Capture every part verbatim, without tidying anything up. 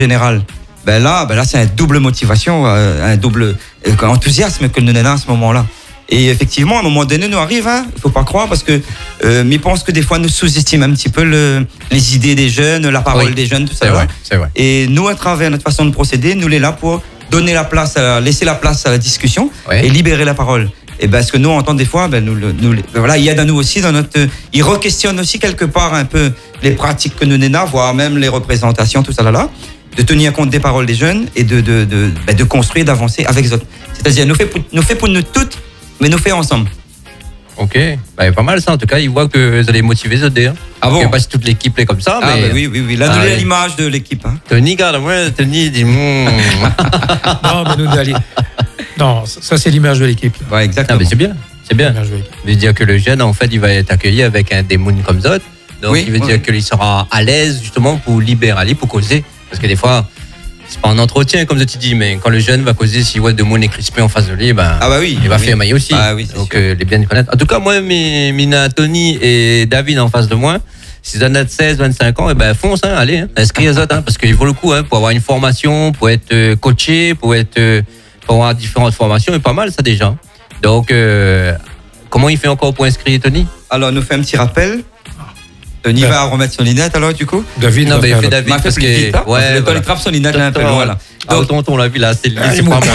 général. Ben là, ben là, c'est un double motivation, un double enthousiasme que nous avons à ce moment-là. Et effectivement, à un moment donné, nous arrive, hein, faut pas croire, parce que, euh, mais je pense que des fois, nous sous-estimons un petit peu le, les idées des jeunes, la parole oui, des jeunes, tout ça. C'est vrai, c'est vrai. Et nous, à travers notre façon de procéder, nous, les là pour donner la place, à, laisser la place à la discussion oui. et libérer la parole. Et ben, ce que nous, on entend des fois, ben, nous, nous, ben, voilà, il y a dans nous aussi, dans notre, il re-questionne aussi quelque part un peu les pratiques que nous n'avons, voire même les représentations, tout ça là, là, de tenir compte des paroles des jeunes et de, de, de, ben, de construire, d'avancer avec eux. C'est-à-dire, nous fait pour, nous fait pour nous toutes, mais nous fait ensemble. Ok, bah, pas mal ça. En tout cas, ils voient que vous allez motiver les autres. Hein. Ah bon? Pas si toute l'équipe est comme ça. Ah mais... bah oui, oui, oui. Là, ah, nous, oui. l'image de l'équipe. Hein. Tony, regarde-moi, Tony dit. Mm. Non, mais nous, allez. Non, ça, c'est l'image de l'équipe. Ouais, exactement. Ah, mais c'est bien. C'est bien. Il veut dire que le jeune, en fait, il va être accueilli avec un démon comme ça. Donc, oui, il veut oui. dire qu'il sera à l'aise, justement, pour libérer, pour causer. Parce que des fois, c'est pas un entretien, comme tu dis, mais quand le jeune va causer, si ouais, de monde est crispé en face de lui, ben, ah bah oui, il va oui. faire mailler aussi. Ah oui, donc, euh, les bien connaître. En tout cas, moi, mes, Mina, Tony et David en face de moi, s'ils ont seize, vingt-cinq ans, et ben, fonce, hein, allez, hein, inscris à ça, hein, parce qu'il vaut le coup, hein, pour avoir une formation, pour être euh, coaché, pour être, euh, pour avoir différentes formations, et pas mal, ça, déjà. Donc, euh, comment il fait encore pour inscrire, Tony? Alors, nous fait un petit rappel. Tony va remettre son lunette alors du coup. David, non, mais il fait David parce parce que que vite, hein, ouais, le temps voilà. il trappe son lunette un peu loin là. Donc tonton, on l'a vu là, c'est ah, c'est pas moi.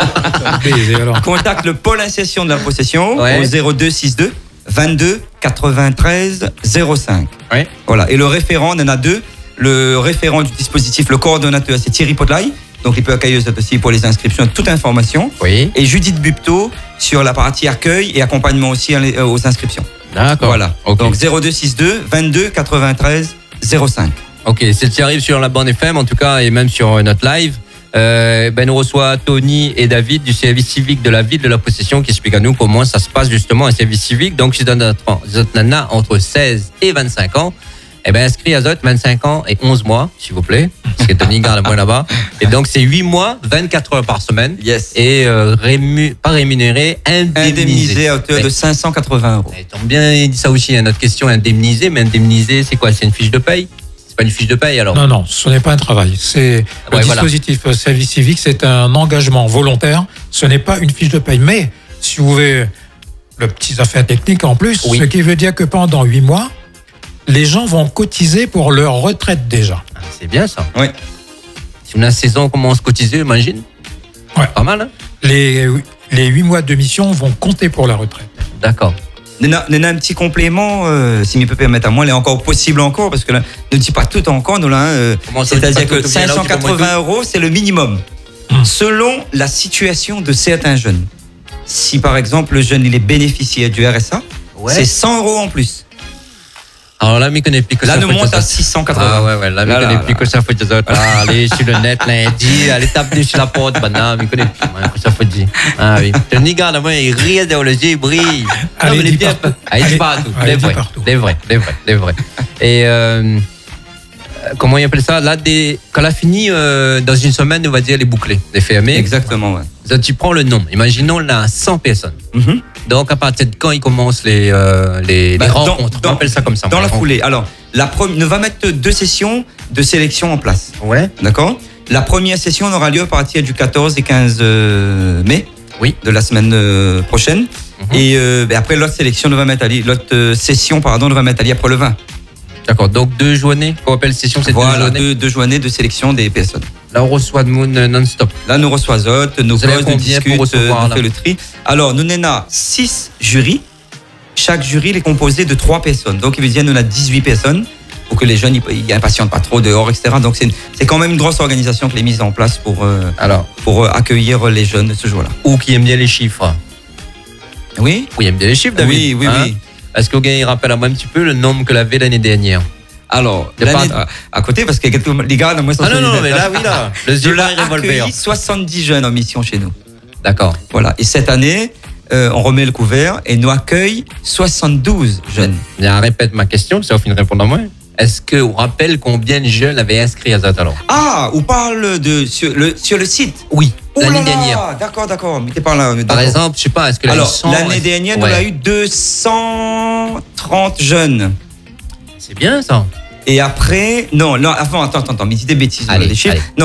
Contacte le pôle insertion de la possession ouais. au zéro deux soixante-deux vingt-deux quatre-vingt-treize zéro cinq. Ouais. Voilà, et le référent, on en a deux. Le référent du dispositif, le coordonnateur, c'est Thierry Potlaï. Donc il peut accueillir aussi pour les inscriptions, toute information. Oui. Et Judith Bupto sur la partie accueil et accompagnement aussi aux inscriptions. D'accord. Voilà. Okay. Donc zéro deux soixante-deux vingt-deux quatre-vingt-treize zéro cinq. Ok, si tu arrives sur la bande F M, en tout cas, et même sur notre live, euh, ben, on reçoit Tony et David du service civique de la ville de la possession qui expliquent à nous comment ça se passe justement un service civique. Donc, si tu as nana entre seize et vingt-cinq ans, eh ben, inscrit à Zot, vingt-cinq ans et onze mois, s'il vous plaît. Parce que Tony garde moi là-bas. Et donc, c'est huit mois, vingt-quatre heures par semaine. Yes. Et, euh, rému, pas rémunéré, indemnisé. Indemnisé à hauteur de cinq cent quatre-vingts euros. Il tombe bien, il dit ça aussi, hein, notre question, indemnisé. Mais indemnisé, c'est quoi? C'est une fiche de paye? C'est pas une fiche de paye alors? Non, non, ce n'est pas un travail. C'est le ouais, dispositif voilà. Service civique, c'est un engagement volontaire. Ce n'est pas une fiche de paye. Mais, si vous voulez le petit affaire technique en plus, oui. Ce qui veut dire que pendant huit mois, les gens vont cotiser pour leur retraite déjà. Ah, c'est bien ça. Oui. Si on a seize ans, on commence à cotiser, imagine. Ouais. Pas mal, hein? Les, les huit mois de mission vont compter pour la retraite. D'accord. On a, on a un petit complément, euh, si je peux permettre à moi, il est encore possible encore, parce que là, ne dit pas tout encore, nous là. Euh, c'est-à-dire que cinq cent quatre-vingts euros, c'est le minimum. Hum. Selon la situation de certains jeunes. Si par exemple le jeune il est bénéficiaire du R S A, ouais. C'est cent euros en plus. Alors là, mais connaît plus que là, ça. Là, nous monte à six cent quatre-vingts. Ah ouais, ouais, là, mais connaît plus que ça, faut dire. Ah, allez, sur le net, lundi, allez, taper sur la porte, banane, mais connaît plus, que ça, faut dire. Ah oui. Tony, regarde, moi, il rit dans le yeux, il brille. Allez, il dit partout. Ah, il dit partout. Les vrais, les vrais, les vrais, les vrais. Et, euh, comment il appelle ça? Là, des, quand elle a fini, euh, dans une semaine, on va dire les bouclés, les fermés. Exactement, ouais. Donc, tu prends le nombre. Imaginons, là, cent personnes. Mm-hmm. Donc, à partir de quand ils commencent les, euh, les, bah, les rencontres? Dans, on appelle ça comme ça. Dans la foulée. Alors, la première, on va mettre deux sessions de sélection en place. Ouais. D'accord? La première session aura lieu à partir du quatorze et quinze mai. Oui. De la semaine euh, prochaine. Mm-hmm. Et euh, bah, après, l'autre sélection, on va mettre à l'autre euh, session, pardon, on va mettre à après le vingt. D'accord. Donc, deux journées. Qu'on appelle session, c'est voilà, deux journées. Deux, deux journées de sélection des personnes. Là, on reçoit de Moon non-stop. Là, nous reçoit Zot, nos postes, nous discutons, nous fait le tri. Alors, nous avons six jurys. Chaque jury est composé de trois personnes. Donc, il veut dire nous avons dix-huit personnes pour que les jeunes n'impatientent pas trop dehors, et cetera. Donc, c'est, c'est quand même une grosse organisation qui est mise en place pour, euh, Alors, pour euh, accueillir les jeunes ce jour-là. Ou qui aime bien les chiffres. Oui. Oui, il aime bien les chiffres, David. Oui, oui, hein? Oui. Est-ce que il rappelle à moi un petit peu le nombre que l'avait l'année dernière? Alors, l'année, à, à côté, parce que les gars, moi, ah non, non, mais là, oui, là. Le je accueilli soixante-dix jeunes en mission chez nous. D'accord. Voilà. Et cette année, euh, on remet le couvert et nous accueille soixante-douze jeunes. Bien, répète ma question, ça va finir de répondre à moi. Est-ce qu'on rappelle combien de jeunes avaient inscrit à Zatalon? Ah, on parle de, sur le, sur le site? Oui. Oh l'année là là, dernière. D'accord, d'accord. Mais t'es par là. Par exemple, je sais pas, est-ce que Alors, cent, l'année dernière, ouais. On a eu deux cent trente jeunes. C'est bien, ça. Et après, non, non, avant, attends, attends, attends, mais dis des bêtises, allez, des chiffres. Allez. Non,